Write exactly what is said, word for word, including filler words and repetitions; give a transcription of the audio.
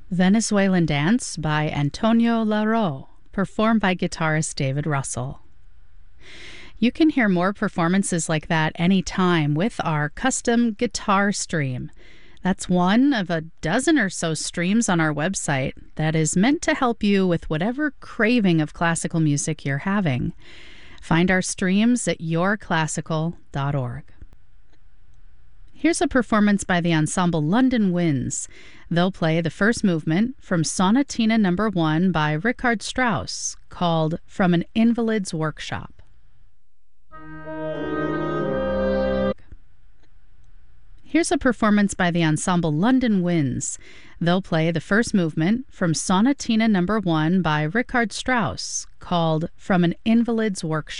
Venezuelan Dance by Antonio Laro, performed by guitarist David Russell. You can hear more performances like that anytime with our custom guitar stream. That's one of a dozen or so streams on our website that is meant to help you with whatever craving of classical music you're having. Find our streams at your classical dot org. Here's a performance by the ensemble London Winds. They'll play the first movement from Sonatina Number One by Richard Strauss, called From an Invalid's Workshop. Here's a performance by the ensemble London Winds. They'll play the first movement from Sonatina Number One by Richard Strauss, called From an Invalid's Workshop.